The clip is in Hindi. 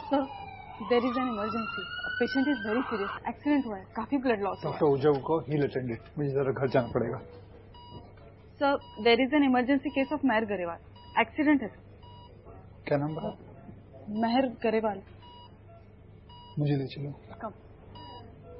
Sir there is an emergency, patient is very serious, accident हुआ है, काफी ब्लड लॉस हुआ है। डॉक्टर उजव को हील अटेंडेंट, मुझे जरा घर जाना पड़ेगा। Sir there is an emergency case of Mehar Grewal, accident है सर। क्या नाम बता? मेहर गरेवाल। मुझे ले चलो। कम।